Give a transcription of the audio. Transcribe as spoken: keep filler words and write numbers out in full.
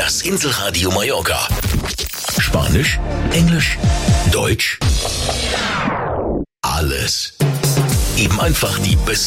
Das Inselradio Mallorca. Spanisch, Englisch, Deutsch. Alles. Eben einfach die besten